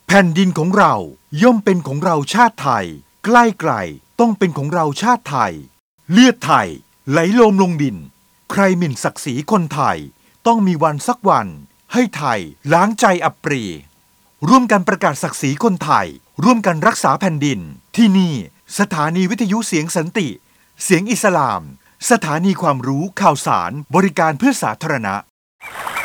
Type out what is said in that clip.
แผ่นดินของเราย่อมเป็นของเราชาติไทยใกล้ไกลต้องเป็นของเราชาติไทยเลือดไทยไหลโลมลงดินใครหมิ่นศักดิ์ศรีคนไทยต้องมีวันสักวันให้ไทยล้างใจอับปรีร่วมกันประกาศศักดิ์ศรีคนไทยร่วมกันรักษาแผ่นดินที่นี่สถานีวิทยุเสียงสันติเสียงอิสลามสถานีความรู้ข่าวสารบริการเพื่อสาธารณะ